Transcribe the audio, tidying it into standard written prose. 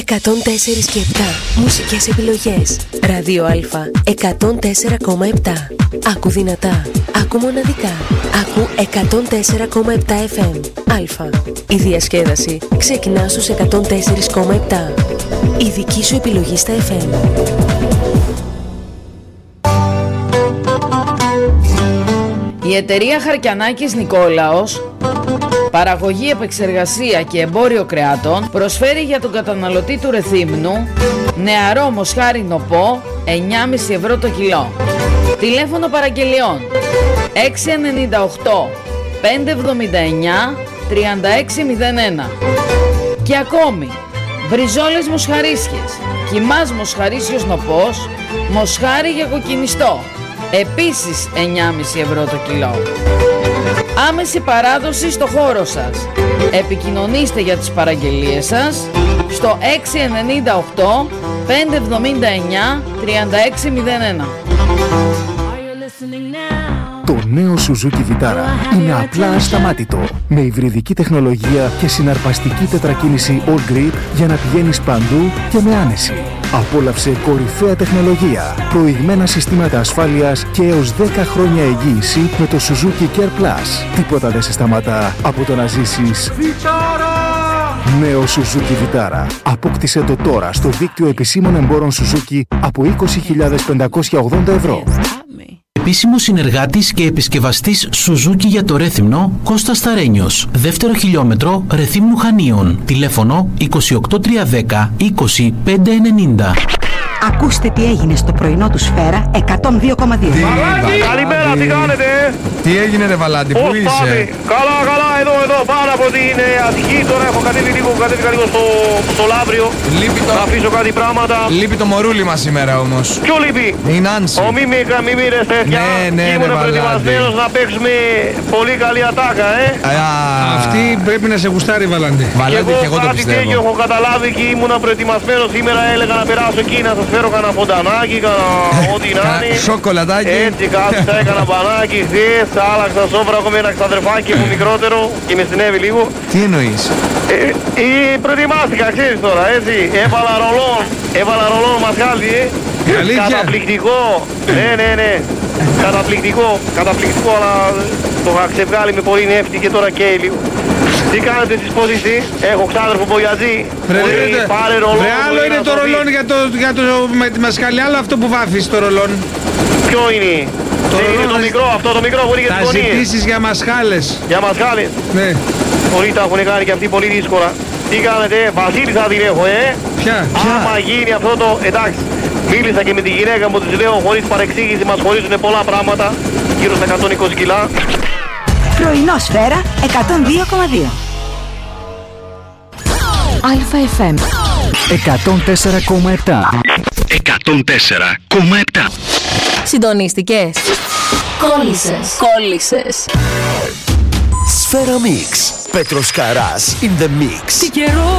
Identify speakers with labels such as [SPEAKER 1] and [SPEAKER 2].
[SPEAKER 1] 104 και 7 μουσικές επιλογές. Ράδιο Α 104,7. Άκου δυνατά, άκου μοναδικά. Άκου 104,7 FM. Α. Η διασκέδαση ξεκινά στους 104,7. Η δική σου επιλογή στα FM.
[SPEAKER 2] Η εταιρεία Χαρκιανάκης Νικόλαος, παραγωγή, επεξεργασία και εμπόριο κρεάτων, προσφέρει για τον καταναλωτή του Ρεθύμνου νεαρό μοσχάρι νοπό 9,5 ευρώ το κιλό. Τηλέφωνο παραγγελιών 698 579 3601. Και ακόμη μπριζόλες μοσχαρίσιες, κιμάς μοσχαρίσιος νοπός, μοσχάρι για κοκκινιστό, επίσης 9,5 ευρώ το κιλό. Άμεση παράδοση στο χώρο σας. Επικοινωνήστε για τις παραγγελίες σας στο 698 579 3601.
[SPEAKER 3] Το νέο Suzuki Vitara είναι απλά ασταμάτητο. Με υβριδική τεχνολογία και συναρπαστική τετρακίνηση All Grip για να πηγαίνεις παντού και με άνεση. Απόλαυσε κορυφαία τεχνολογία, προηγμένα συστήματα ασφάλειας και έως 10 χρόνια εγγύηση με το Suzuki Care Plus. Τίποτα δεν σε σταματά από το να ζήσεις Vitara! Νέο Suzuki Vitara. Απόκτησε το τώρα στο δίκτυο επισήμων εμπόρων Suzuki από 20.580 ευρώ.
[SPEAKER 4] Επίσημος συνεργάτης και επισκευαστής Suzuki για το Ρέθυμνο, Κώστας Σταρένιος. Δεύτερο χιλιόμετρο Ρεθύμνου Χανίων. Τηλέφωνο 28310 20590.
[SPEAKER 5] Ακούστε τι έγινε στο πρωινό του Σφαίρα 102,2.
[SPEAKER 6] Καλημέρα, τι κάνετε?
[SPEAKER 7] Τι έγινε ρε Βαλάντη, πού είσαι?
[SPEAKER 6] Καλά, εδώ, πάρα από την Αττική. Τώρα έχω κατέβει λίγο στο Λαύριο. Να αφήσω κάτι πράγματα.
[SPEAKER 7] Λείπει το μωρούλι μας σήμερα όμως.
[SPEAKER 6] Ποιο λείπει?
[SPEAKER 7] Η Νάνση.
[SPEAKER 6] Ο Μιμήρες τέτοια.
[SPEAKER 7] Ναι,
[SPEAKER 6] ήμουν προετοιμασμένος να παίξουμε πολύ καλή ατάκα,
[SPEAKER 7] Αυτή πρέπει να σε γουστάρει Βαλάντη. Βαλάντη και εγώ το πιστεύω.
[SPEAKER 6] Κάτι τέτοιο έχω καταλάβει και ήμουν προετοιμασμένος. Σήμερα έλεγα να περάσω εκεί να σας φέρω κανένα φοντανάκι, ό,τι να είναι.
[SPEAKER 7] Σοκολατάκι.
[SPEAKER 6] Έτσι κάθισα, έκανα μπανάκι, χθες, άλλαξα σόφρα, έχω με ένα ξαδερφάκι μου μικρότερο και με συνέβη λίγο.
[SPEAKER 7] Τι εννοείς?
[SPEAKER 6] Προετοιμάστηκα, ξέρεις τώρα, έτσι. Έβαλα ρολόν μασχάλτη, καταπληκτικό. Ναι. Καταπληκτικό, αλλά το είχα ξεβγάλει με πολύ νεύτη και τώρα καίει λίγο. Τι κάνετε εσείς, πώς είστε? Έχω ξάδερφο μπογιατζή. Πάρε ρολόν.
[SPEAKER 7] Άλλο είναι το ρολόν για το με τη μασκάλη, άλλο αυτό που βάφεις το ρολόν.
[SPEAKER 6] Ποιο είναι? Είναι το μικρό, αυτό το μικρό που είναι για τις γωνίες.
[SPEAKER 7] Θα ζητήσεις για μασχάλες.
[SPEAKER 6] Για μασχάλες.
[SPEAKER 7] Ναι.
[SPEAKER 6] Πολλοί τα έχουν κάνει και αυτοί πολύ δύσκολα. Τι κάνετε? Βασίλισσα την έχω,
[SPEAKER 7] Ποια?
[SPEAKER 6] Άμα γίνει αυτό το... Εντάξει. Μίλησα και με τη γυναίκα μου, της λέω χωρίς παρεξήγηση, μας χωρίζουν πολλά πράγματα. Γύρω στα 120 κιλά.
[SPEAKER 5] Πρωινό Σφαίρα 102,2.
[SPEAKER 1] ΑΦΜ
[SPEAKER 3] 104,7.
[SPEAKER 8] 104,7.
[SPEAKER 1] Συντονίστηκες? Κόλλησες.
[SPEAKER 8] Σφαίρα Mix. Πέτρος Καράς in the mix.
[SPEAKER 1] Τι καιρό